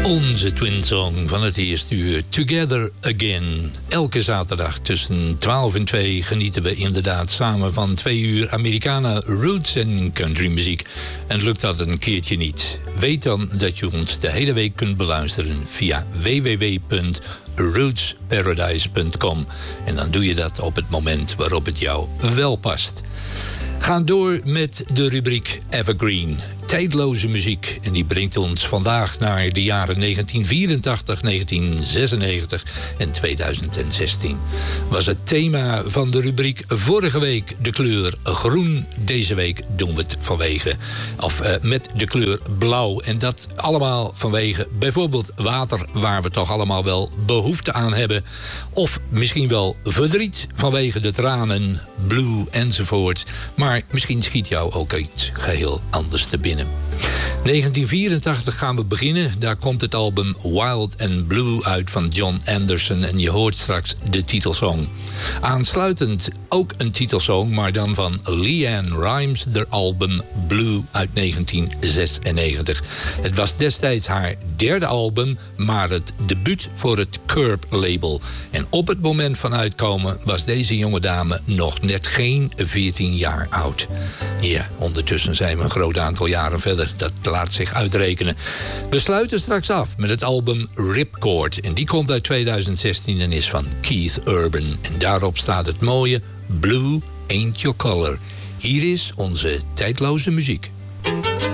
Onze twin song van het eerste uur, Together Again. Elke zaterdag tussen 12 en 2 genieten we inderdaad samen van 2 uur Americana, roots en country muziek. En lukt dat een keertje niet? Weet dan dat je ons de hele week kunt beluisteren via www.rootsparadise.com. En dan doe je dat op het moment waarop het jou wel past. Gaan door met de rubriek Evergreen. Tijdloze muziek. En die brengt ons vandaag naar de jaren 1984, 1996 en 2016. Was het thema van de rubriek vorige week de kleur groen. Deze week doen we het met de kleur blauw. En dat allemaal vanwege bijvoorbeeld water, waar we toch allemaal wel behoefte aan hebben. Of misschien wel verdriet vanwege de tranen, blue enzovoort. Maar misschien schiet jou ook iets geheel anders te binnen. 1984 gaan we beginnen. Daar komt het album Wild and Blue uit van John Anderson. En je hoort straks de titelsong. Aansluitend ook een titelsong, maar dan van LeAnn Rimes, de album Blue uit 1996. Het was destijds haar derde album, maar het debuut voor het Curb label. En op het moment van uitkomen was deze jonge dame nog net geen 14 jaar oud. Ja, ondertussen zijn we een groot aantal jaren verder. Dat laat zich uitrekenen. We sluiten straks af met het album Ripcord. En die komt uit 2016 en is van Keith Urban. En daarop staat het mooie Blue Ain't Your Color. Hier is onze tijdloze muziek.